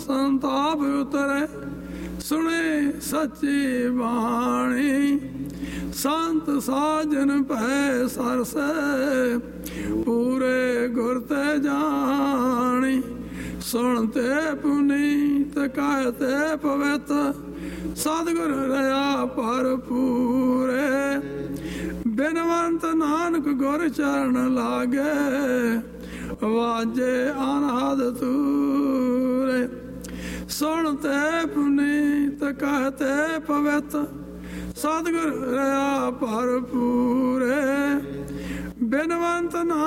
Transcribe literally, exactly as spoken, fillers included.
ਸੰਤਾਪ ਉਤਰੇ ਸੁਣੇ ਸੱਚੀ ਬਾਣੀ। ਸੰਤ ਸਾਜਨ ਭੈ ਸਰਸੈ ਪੂਰੇ ਗੁਰ ਤੇ ਜਾਣੀ। ਸੁਣ ਤੇ ਪੁਨੀਤ ਕਹਿ ਤੇ ਪਵਿੱਤ ਸਤਿਗੁਰ ਰਹਾ ਭਰਪੂਰੇ। ਬਿਨਵੰਤ ਨਾਨਕ ਗੁਰ ਚਰਨ ਲਾਗੇ ਵਾਜੇ ਅਨਹਦ ਤੂਰੇ। ਸੁਣ ਤੇ ਪੁਨੀਤ ਕਹਿ ਤੇ ਪਵਿੱਤ ਸਤਿਗੁਰ ਰਹਾ ਭਰਪੂਰੇ। ਬਿਨਵੰਤ